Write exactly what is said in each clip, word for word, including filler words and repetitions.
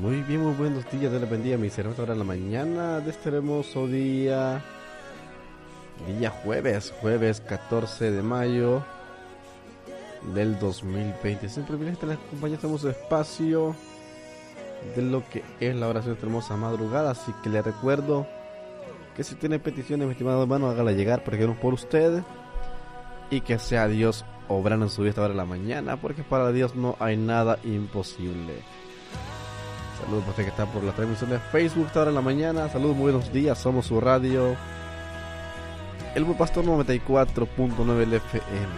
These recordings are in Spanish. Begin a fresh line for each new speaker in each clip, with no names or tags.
Muy bien, muy buenos días, Dios les bendiga, mis hermanos. Ahora en la mañana de este hermoso día, día jueves, jueves catorce de mayo del dos mil veinte. Siempre bien, les acompaña, estamos en espacio de lo que es la oración de esta hermosa madrugada. Así que les recuerdo que si tiene peticiones, mi estimado hermano, hágala llegar porque queremos por usted y que sea Dios obrando en su vida esta hora de la mañana, porque para Dios no hay nada imposible. Saludos para usted que está por la transmisión de Facebook esta hora de la mañana. Saludos, muy buenos días, somos su radio El Buen Pastor noventa y cuatro punto nueve F M.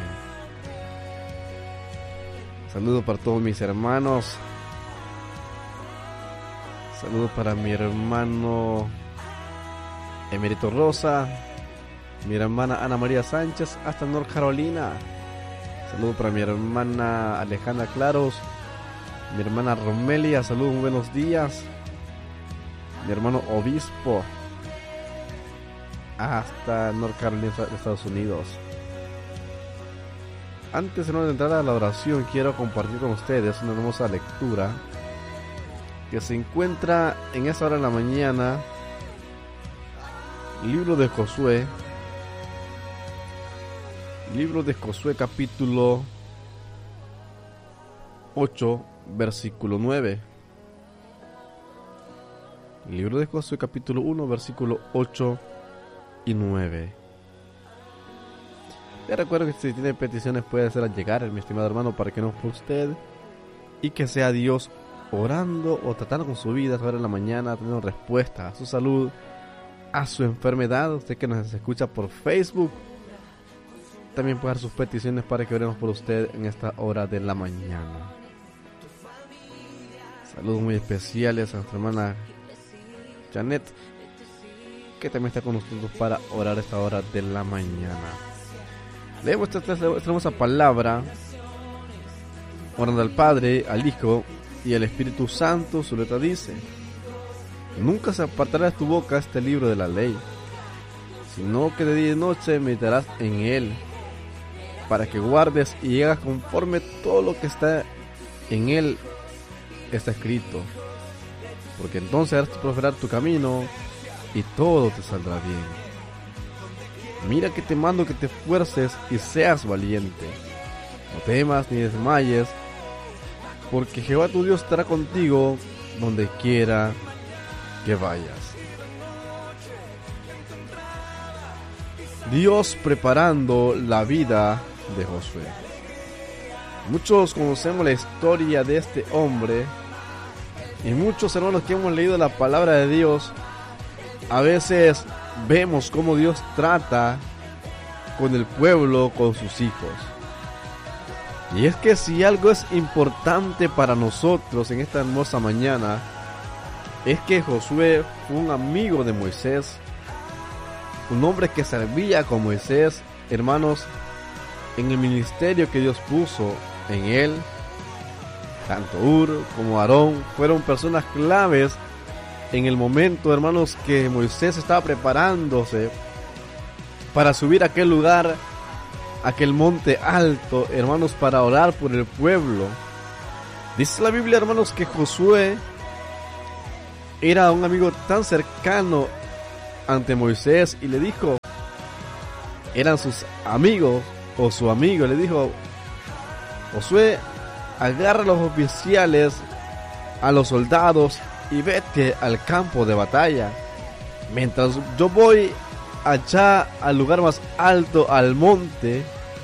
Saludos para todos mis hermanos. Saludos para mi hermano Emerito Rosa, mi hermana Ana María Sánchez hasta North Carolina. Saludos para mi hermana Alejandra Claros, mi hermana Romelia, saludos, muy buenos días. Mi hermano Obispo hasta North Carolina, Estados Unidos. Antes de entrar a la oración, quiero compartir con ustedes una hermosa lectura que se encuentra en esa hora de la mañana, libro de Josué, libro de Josué capítulo ocho, versículo nueve. Libro de Josué capítulo uno, versículo ocho y nueve. Les recuerdo que si tiene peticiones puede hacerlas llegar, mi estimado hermano, para que no por usted y que sea Dios orando o tratando con su vida ahora en la mañana, teniendo respuesta a su salud, a su enfermedad. Usted que nos escucha por Facebook también puede dar sus peticiones para que oremos por usted en esta hora de la mañana. Saludos muy especiales a nuestra hermana Janet, que también está con nosotros para orar a esta hora de la mañana. Leemos esta, esta hermosa palabra, orando al Padre, al Hijo y al Espíritu Santo. Su letra dice: nunca se apartará de tu boca este libro de la ley, sino que de día y noche meditarás en él, para que guardes y hagas conforme todo lo que está en él está escrito, porque entonces harás prosperar tu camino y todo te saldrá bien. Mira que te mando que te esfuerces y seas valiente. No temas ni desmayes, porque Jehová tu Dios estará contigo donde quiera que vayas. Dios preparando la vida de Josué. Muchos conocemos la historia de este hombre, y muchos hermanos que hemos leído la palabra de Dios, a veces vemos cómo Dios trata con el pueblo, con sus hijos. Y es que si algo es importante para nosotros en esta hermosa mañana, es que Josué fue un amigo de Moisés, un hombre que servía con Moisés, hermanos, en el ministerio que Dios puso en él. Tanto Ur como Aarón fueron personas claves en el momento, hermanos, que Moisés estaba preparándose para subir a aquel lugar, aquel monte alto, hermanos, para orar por el pueblo. Dice la Biblia, hermanos, que Josué era un amigo tan cercano ante Moisés y le dijo, eran sus amigos o su amigo, le dijo: Josué, agarra a los oficiales, a los soldados y vete al campo de batalla, mientras yo voy allá al lugar más alto, al monte.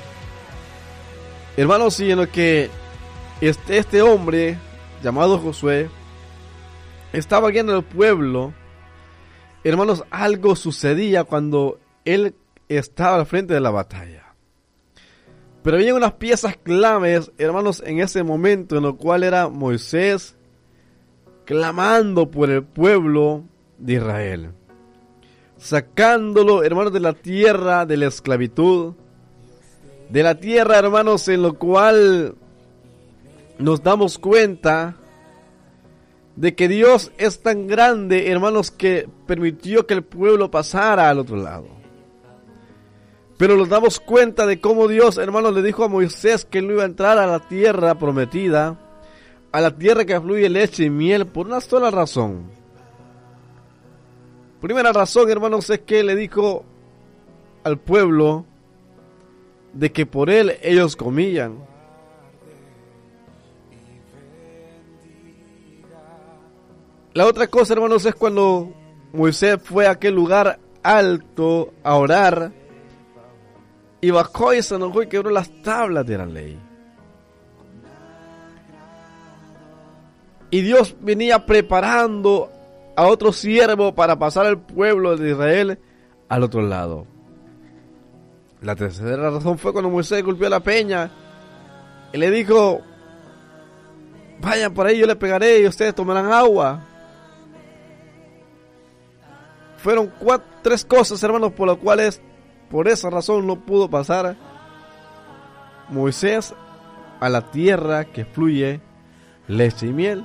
Hermanos, y en lo que este, este hombre llamado Josué estaba guiando al pueblo, hermanos, algo sucedía cuando él estaba al frente de la batalla. Pero había unas piezas claves, hermanos, en ese momento, en lo cual era Moisés clamando por el pueblo de Israel, sacándolo, hermanos, de la tierra de la esclavitud, de la tierra, hermanos, en lo cual nos damos cuenta de que Dios es tan grande, hermanos, que permitió que el pueblo pasara al otro lado. Pero nos damos cuenta de cómo Dios, hermanos, le dijo a Moisés que él no iba a entrar a la tierra prometida a la tierra que fluye leche y miel por una sola razón. Primera razón, hermanos, es que le dijo al pueblo de que por él ellos comían. La otra cosa, hermanos, es cuando Moisés fue a aquel lugar alto a orar y bajó y se enojó y quebró las tablas de la ley. Y Dios venía preparando a otro siervo para pasar al pueblo de Israel al otro lado. La tercera razón fue cuando Moisés golpeó la peña y le dijo: vayan por ahí, yo les pegaré y ustedes tomarán agua. Fueron cuatro, tres cosas, hermanos, por las cuales, por esa razón, no pudo pasar Moisés a la tierra que fluye leche y miel.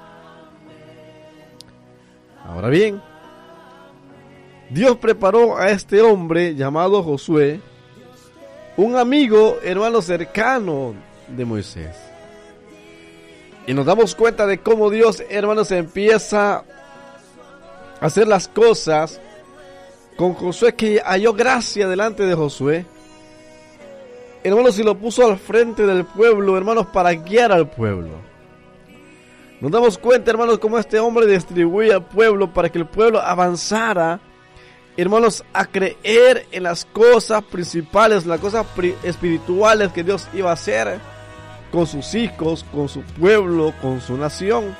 Ahora bien, Dios preparó a este hombre llamado Josué, un amigo, hermano, cercano de Moisés. Y nos damos cuenta de cómo Dios, hermanos, empieza a hacer las cosas con Josué, que halló gracia delante de Josué. Hermanos, y lo puso al frente del pueblo, hermanos, para guiar al pueblo. Nos damos cuenta, hermanos, cómo este hombre distribuía al pueblo para que el pueblo avanzara, hermanos, a creer en las cosas principales, las cosas espirituales que Dios iba a hacer con sus hijos, con su pueblo, con su nación.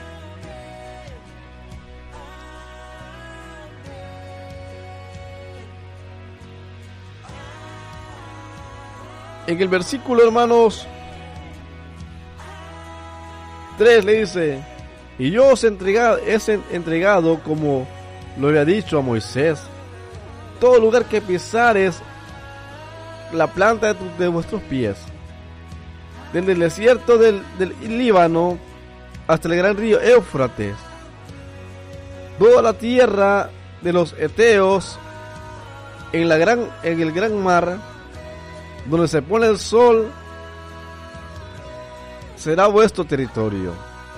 En el versículo, hermanos, tres le dice: y yo os he entregado, es entregado, como lo había dicho a Moisés, todo lugar que pisares la planta de, tu, de vuestros pies, desde el desierto del, del Líbano hasta el gran río Éufrates, toda la tierra de los Eteos, en, la gran, en el gran mar, donde se pone el sol, será vuestro territorio.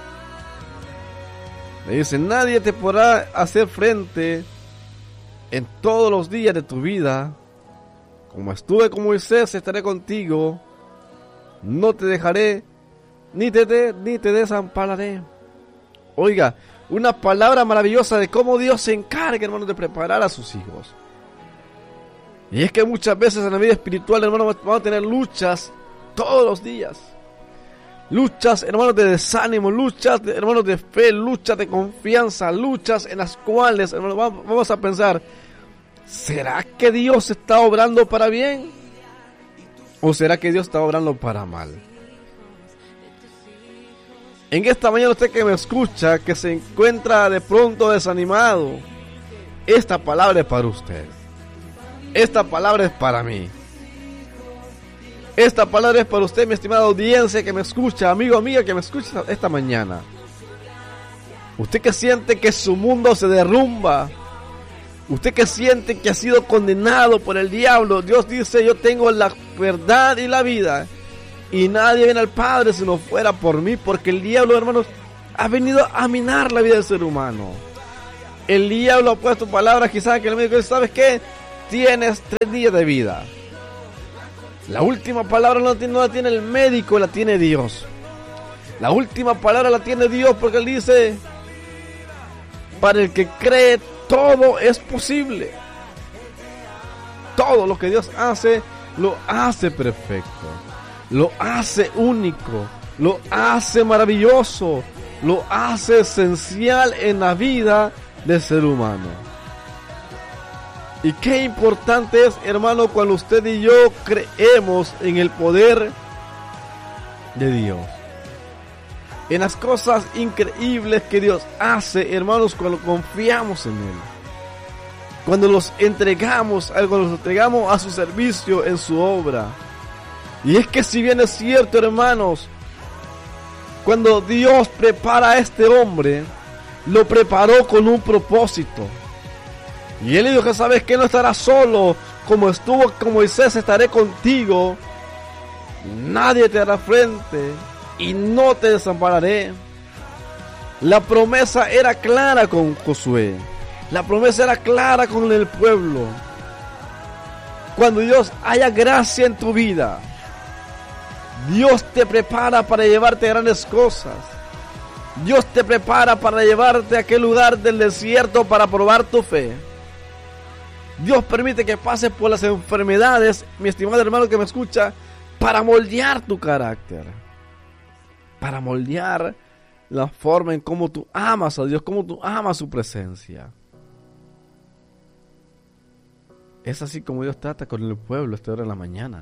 Le dice: nadie te podrá hacer frente en todos los días de tu vida. Como estuve con Moisés, estaré contigo. No te dejaré, ni te, de, ni te desampararé. Oiga, una palabra maravillosa de cómo Dios se encarga, hermanos, de preparar a sus hijos. Y es que muchas veces en la vida espiritual, hermanos, vamos a tener luchas todos los días. Luchas, hermanos, de desánimo, luchas, de, hermanos, de fe, luchas de confianza, luchas en las cuales, hermanos, vamos a pensar: ¿será que Dios está obrando para bien? ¿O será que Dios está obrando para mal? En esta mañana, usted que me escucha, que se encuentra de pronto desanimado, esta palabra es para usted. Esta palabra es para mí. Esta palabra es para usted, mi estimada audiencia que me escucha, amigo, amiga que me escucha esta mañana. Usted que siente que su mundo se derrumba, usted que siente que ha sido condenado por el diablo, Dios dice: yo tengo la verdad y la vida, y nadie viene al Padre si no fuera por mí, porque el diablo, hermanos, ha venido a minar la vida del ser humano. El diablo ha puesto palabras quizás que el médico dice: ¿sabes qué? Tienes tres días de vida. La última palabra no, no la tiene el médico, la tiene Dios. La última palabra la tiene Dios, porque Él dice: para el que cree, todo es posible. Todo lo que Dios hace, lo hace perfecto, lo hace único, lo hace maravilloso, lo hace esencial en la vida del ser humano. Y qué importante es, hermano, cuando usted y yo creemos en el poder de Dios, en las cosas increíbles que Dios hace, hermanos, cuando confiamos en Él, cuando los entregamos, cuando los entregamos a su servicio en su obra. Y es que si bien es cierto, hermanos, cuando Dios prepara a este hombre, lo preparó con un propósito. Y Él dijo: que sabes que no estarás solo, como estuvo con Moisés, estaré contigo. Nadie te hará frente y no te desampararé. La promesa era clara con Josué. La promesa era clara con el pueblo. Cuando Dios haya gracia en tu vida, Dios te prepara para llevarte a grandes cosas. Dios te prepara para llevarte a aquel lugar del desierto para probar tu fe. Dios permite que pases por las enfermedades, mi estimado hermano que me escucha, para moldear tu carácter. Para moldear la forma en cómo tú amas a Dios, cómo tú amas su presencia. Es así como Dios trata con el pueblo a esta hora de la mañana.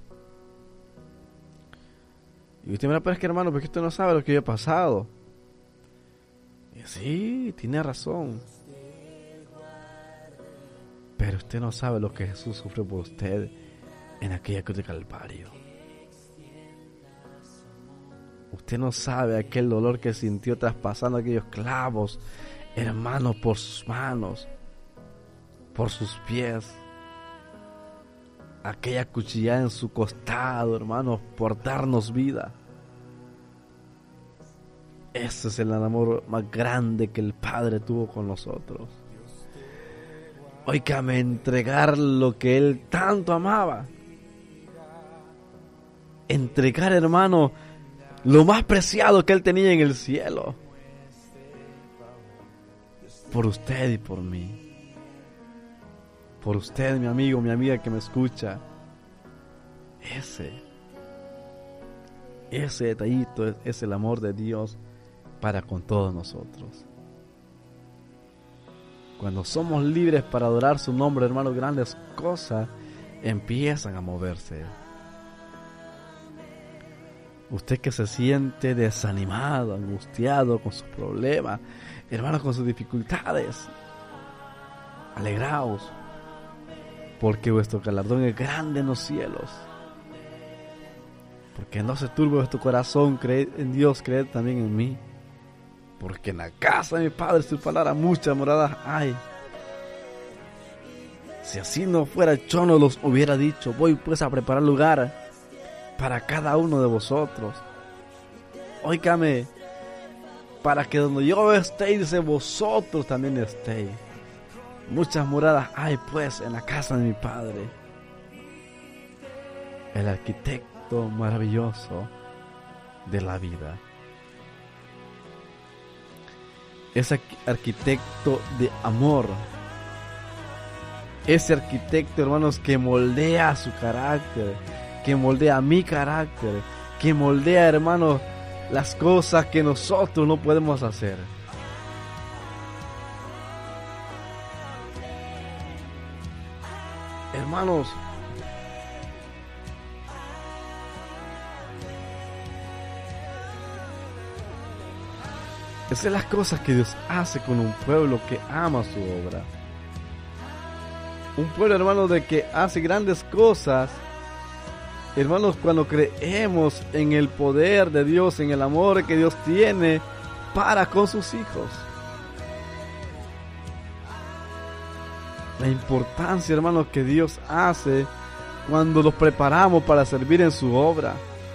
Y usted me dirá, pero es que hermano, porque usted no sabe lo que yo he pasado. Y sí, tiene razón. Pero usted no sabe lo que Jesús sufrió por usted en aquella cruz de Calvario. Usted no sabe aquel dolor que sintió traspasando aquellos clavos, hermanos, por sus manos, por sus pies. Aquella cuchillada en su costado, hermanos, por darnos vida. Ese es el amor más grande que el Padre tuvo con nosotros. Óigame, entregar lo que Él tanto amaba. Entregar, hermano, lo más preciado que Él tenía en el cielo. Por usted y por mí. Por usted, mi amigo, mi amiga que me escucha. Ese, ese detallito es, es el amor de Dios para con todos nosotros. Cuando somos libres para adorar su nombre, hermano, grandes cosas empiezan a moverse. Usted que se siente desanimado, angustiado con sus problemas, hermano, con sus dificultades, alegraos, porque vuestro galardón es grande en los cielos. Porque no se turbe vuestro corazón, creed en Dios, creed también en mí. Porque en la casa de mi Padre, su palabra, muchas moradas hay. Si así no fuera, yo no los hubiera dicho. Voy pues a preparar lugar para cada uno de vosotros. Óigame, para que donde yo esté, dice, vosotros también estéis. Muchas moradas hay pues en la casa de mi Padre. El arquitecto maravilloso de la vida. Ese arquitecto de amor. Ese arquitecto, hermanos, que moldea su carácter, que moldea mi carácter, que moldea, hermanos, las cosas que nosotros no podemos hacer. Hermanos, esas son las cosas que Dios hace con un pueblo que ama su obra. Un pueblo, hermanos, de que hace grandes cosas. Hermanos, cuando creemos en el poder de Dios, en el amor que Dios tiene para con sus hijos. La importancia, hermanos, que Dios hace cuando los preparamos para servir en su obra.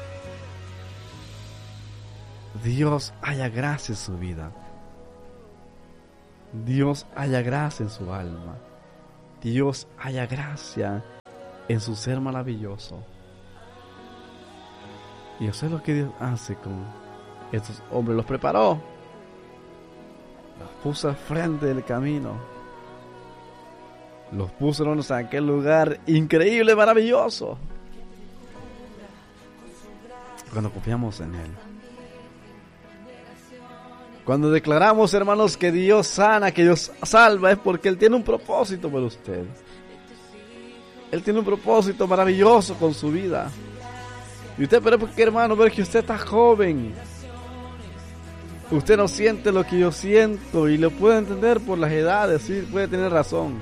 Dios haya gracia en su vida. Dios haya gracia en su alma. Dios haya gracia en su ser maravilloso. Y eso es lo que Dios hace con estos hombres. Los preparó. Los puso al frente del camino. Los puso, hermanos, en aquel lugar increíble, maravilloso. Cuando confiamos en Él. Cuando declaramos, hermanos, que Dios sana, que Dios salva, es porque Él tiene un propósito para usted. Él tiene un propósito maravilloso con su vida. Y usted, pero porque, hermano, pero es que usted está joven. Usted no siente lo que yo siento y lo puede entender por las edades, sí, puede tener razón.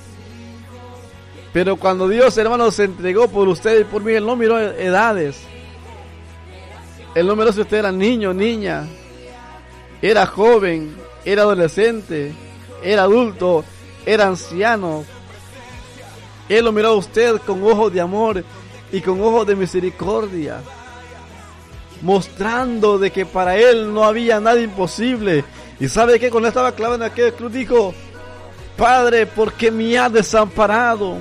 Pero cuando Dios, hermano, se entregó por usted y por mí, Él no miró edades. Él no miró si usted era niño, niña, era joven, era adolescente, era adulto, era anciano. Él lo miró a usted con ojos de amor y con ojos de misericordia. mostrando de que para él no había nada imposible. Y sabe que cuando estaba clavado en aquel cruz dijo: Padre, ¿por qué me has desamparado?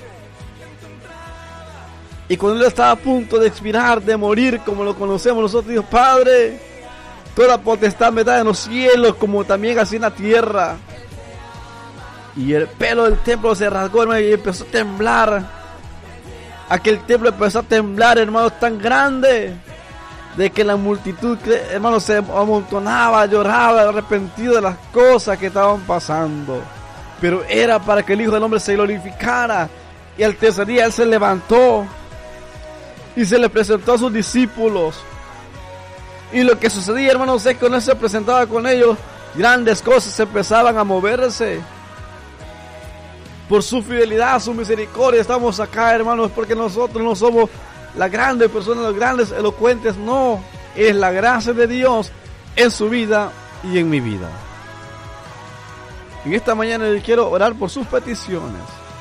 Y cuando él estaba a punto de expirar, de morir, como lo conocemos nosotros, dijo: Padre, toda potestad me da en los cielos, como también así en la tierra. Y el pelo del templo se rasgó, hermano, y empezó a temblar. Aquel templo empezó a temblar, hermano, tan grande, de que la multitud, hermano, se amontonaba, lloraba, arrepentido de las cosas que estaban pasando. Pero era para que el Hijo del Hombre se glorificara. Y al tercer día él se levantó y se le presentó a sus discípulos. Y lo que sucedía, hermanos, es que cuando él se presentaba con ellos, grandes cosas empezaban a moverse. Por su fidelidad, su misericordia, estamos acá, hermanos, porque nosotros no somos las grandes personas, los grandes elocuentes, no. Es la gracia de Dios en su vida y en mi vida. En esta mañana yo quiero orar por sus peticiones.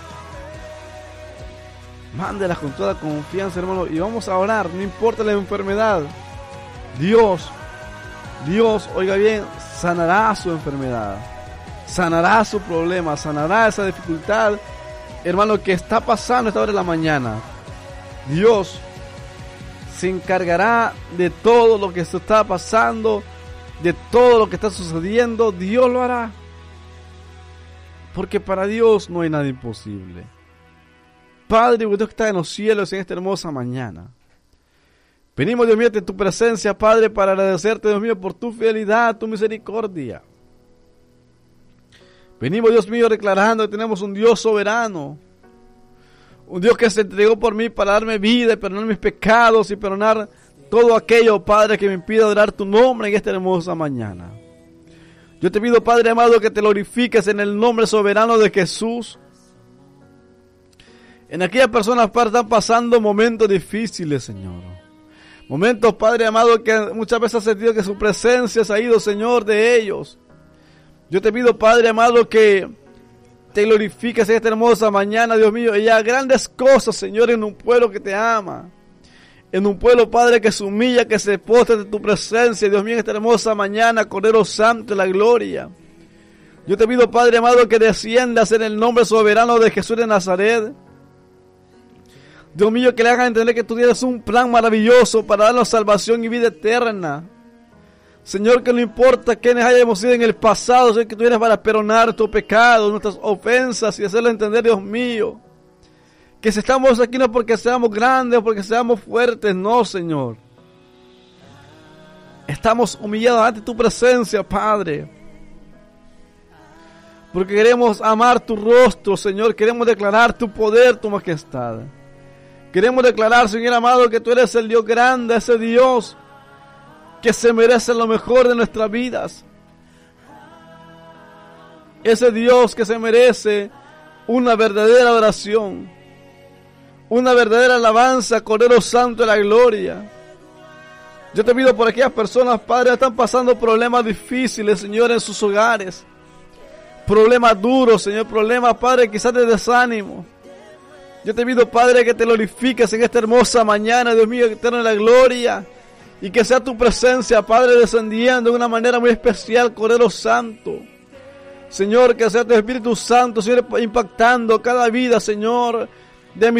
Mándelas con toda confianza, hermano, y vamos a orar, no importa la enfermedad. Dios, Dios, oiga bien, sanará su enfermedad, sanará su problema, sanará esa dificultad, hermano, que está pasando a esta hora de la mañana. Dios se encargará de todo lo que se está pasando, de todo lo que está sucediendo. Dios lo hará, porque para Dios no hay nada imposible. Padre, usted que está en los cielos en esta hermosa mañana, venimos, Dios mío, ante tu presencia, Padre, para agradecerte, Dios mío, por tu fidelidad, tu misericordia. Venimos, Dios mío, declarando que tenemos un Dios soberano, un Dios que se entregó por mí para darme vida y perdonar mis pecados y perdonar todo aquello, Padre, que me impida adorar tu nombre en esta hermosa mañana. Yo te pido, Padre amado, que te glorifiques en el nombre soberano de Jesús. En aquellas personas, Padre, están pasando momentos difíciles, Señor. Momentos, Padre amado, que muchas veces has sentido que su presencia se ha ido, Señor, de ellos. Yo te pido, Padre amado, que te glorifiques en esta hermosa mañana, Dios mío, y hagas grandes cosas, Señor, en un pueblo que te ama. En un pueblo, Padre, que se humilla, que se postra de tu presencia, Dios mío, en esta hermosa mañana, Cordero Santo de la gloria. Yo te pido, Padre amado, que desciendas en el nombre soberano de Jesús de Nazaret. Dios mío, que le hagan entender que tú tienes un plan maravilloso para darnos salvación y vida eterna. Señor, que no importa quiénes hayamos sido en el pasado, sé que tú eres para perdonar tu pecado, nuestras ofensas y hacerlo entender, Dios mío, que si estamos aquí no es porque seamos grandes o porque seamos fuertes, no, Señor. Estamos humillados ante tu presencia, Padre, porque queremos amar tu rostro, Señor, queremos declarar tu poder, tu majestad. Queremos declarar, Señor amado, que tú eres el Dios grande, ese Dios que se merece lo mejor de nuestras vidas. Ese Dios que se merece una verdadera adoración, una verdadera alabanza, Cordero Santo de la gloria. Yo te pido por aquellas personas, Padre, que están pasando problemas difíciles, Señor, en sus hogares. Problemas duros, Señor, problemas, Padre, quizás de desánimo. Yo te pido, Padre, que te glorifiques en esta hermosa mañana, Dios mío, eterno en la gloria. Y que sea tu presencia, Padre, descendiendo de una manera muy especial, Cordero Santo. Señor, que sea tu Espíritu Santo, Señor, impactando cada vida, Señor.